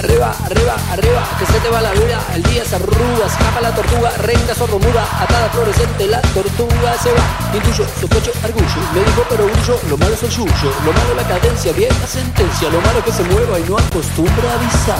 Arriba, arriba, arriba, que se te va la vida. El día se arruga, escapa la tortuga, renga sordomuda, atada fluorescente, la tortuga se va. Intuyo, sospecho, argullo, me dijo pero grullo, lo malo es el yuyo, lo malo la cadencia, vieja sentencia, lo malo que se mueva y no acostumbra a avisar.